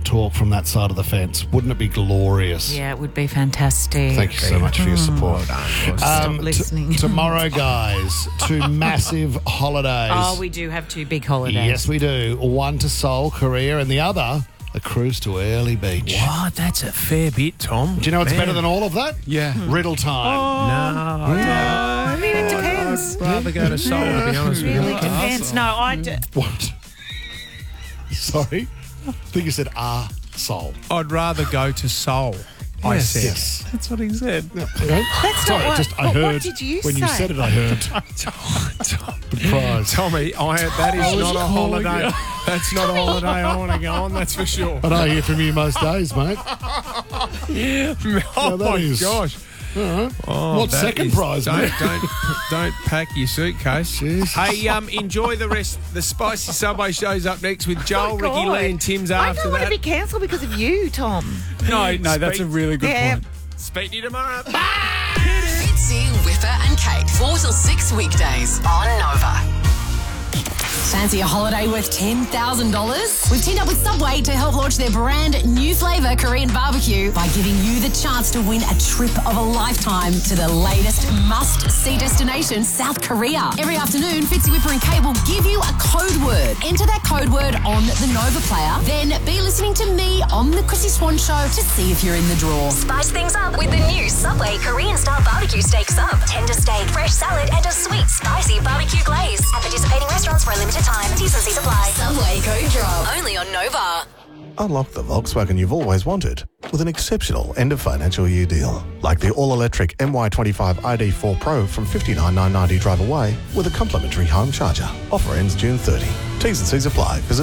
talk from that side of the fence. Wouldn't it be glorious? Yeah, it would be fantastic. Thank you so much for your support. Stop listening. Tomorrow, guys, 2 massive holidays. Oh, we do have 2 big holidays. Yes, we do. One to Seoul, Korea, and the other, a cruise to Early Beach. What? That's a fair bit, Tom. Do you know what's better than all of that? Yeah. Riddle time. I mean, it depends. I'd rather go to Seoul, to be honest with you. Really depends. No, What? Sorry? I think you said Seoul. I'd rather go to Seoul, I said. Yes. That's what he said. That's not what. I heard. What did you when say? you said it, I heard. Surprise. Tommy, that is not a holiday. That's not a holiday I want to go on, that's for sure. I don't hear from you most days, mate. Oh, my gosh. What second prize, mate? Don't pack your suitcase. Jesus. Hey, enjoy the Spicy Subway show's up next with Joel, Ricky Lee and Tim's I after don't want that. to be cancelled because of you, Tom. No, that's a really good point. Speak to you tomorrow. Bye! Fitzy, Whipper and Kate. 4 till 6 weekdays on Nova. Fancy a holiday worth $10,000? We've teamed up with Subway to help launch their brand new flavour Korean barbecue by giving you the chance to win a trip of a lifetime to the latest must-see destination, South Korea. Every afternoon, Fitzy, Whipper and Kate will give you a code word. Enter that code word on the Nova player, then be listening to me on the Chrissy Swan Show to see if you're in the draw. Spice things up with the new Subway Korean-style barbecue steak sub. Tender steak, fresh salad, and a sweet, spicy barbecue glaze. At participating restaurants for a limited time. T's and C's apply. Subway code drop. Only on Nova. Unlock the Volkswagen you've always wanted with an exceptional end of financial year deal. Like the all-electric MY25 ID4 Pro from $59,990 drive away with a complimentary home charger. Offer ends June 30. T's and C's apply. Visit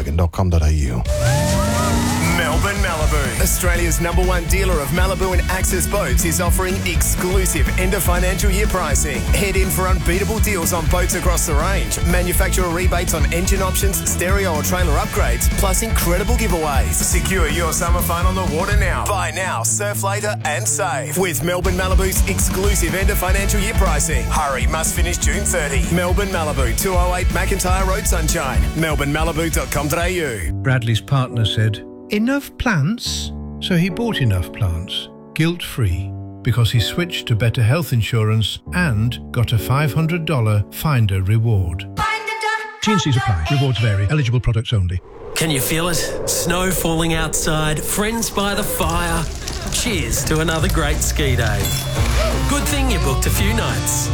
Volkswagen.com.au. Melbourne Malibu, Australia's #1 dealer of Malibu and Access boats, is offering exclusive end of financial year pricing. Head in for unbeatable deals on boats across the range, manufacturer rebates on engine options, stereo or trailer upgrades, plus incredible giveaways. Secure your summer fun on the water now. Buy now, surf later and save. With Melbourne Malibu's exclusive end of financial year pricing. Hurry, must finish June 30. Melbourne Malibu, 208 McIntyre Road, Sunshine. melbournemalibu.com.au. Bradley's partner said, "Enough plants?" So he bought enough plants, guilt-free, because he switched to better health insurance and got a $500 Finder reward. T&Cs apply. Rewards vary. Eligible products only. Can you feel it? Snow falling outside, friends by the fire. Cheers to another great ski day. Good thing you booked a few nights.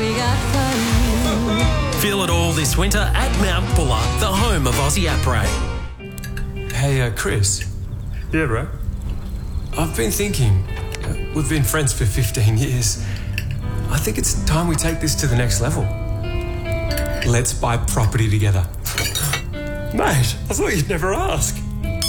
Feel it all this winter at Mount Buller, the home of Aussie Après. Hey, Chris. Yeah, bro? I've been thinking, we've been friends for 15 years. I think it's time we take this to the next level. Let's buy property together. Mate, I thought you'd never ask.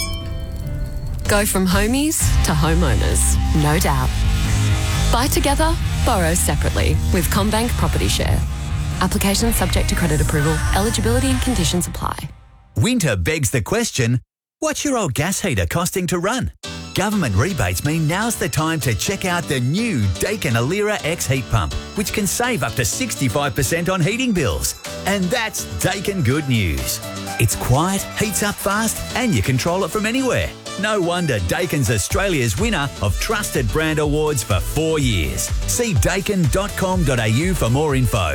Go from homies to homeowners, no doubt. Buy together, borrow separately with CommBank Property Share. Application subject to credit approval. Eligibility and conditions apply. Winter begs the question, what's your old gas heater costing to run? Government rebates mean now's the time to check out the new Daikin Alira X heat pump, which can save up to 65% on heating bills. And that's Daikin good news. It's quiet, heats up fast, and you control it from anywhere. No wonder Daikin's Australia's winner of Trusted Brand Awards for 4 years. See daikin.com.au for more info.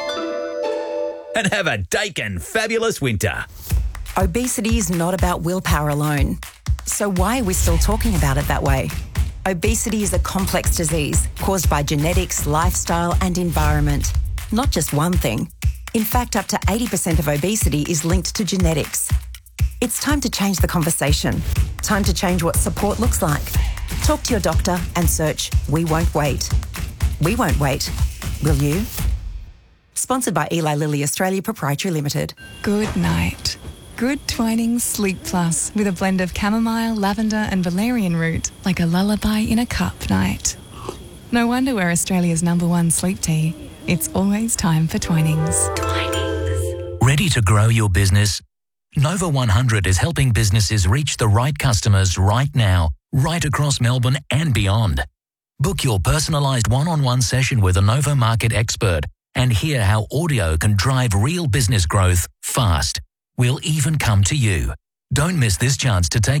And have a Daikin fabulous winter. Obesity is not about willpower alone. So why are we still talking about it that way? Obesity is a complex disease caused by genetics, lifestyle and environment. Not just one thing. In fact, up to 80% of obesity is linked to genetics. It's time to change the conversation. Time to change what support looks like. Talk to your doctor and search We Won't Wait. We won't wait. Will you? Sponsored by Eli Lilly Australia Proprietary Limited. Good night. Good Twinings Sleep Plus with a blend of chamomile, lavender and valerian root, like a lullaby in a cup night. No wonder we're Australia's #1 sleep tea. It's always time for Twinings. Ready to grow your business? Nova 100 is helping businesses reach the right customers right now, right across Melbourne and beyond. Book your personalised one-on-one session with a Nova market expert and hear how audio can drive real business growth fast. We'll even come to you. Don't miss this chance to take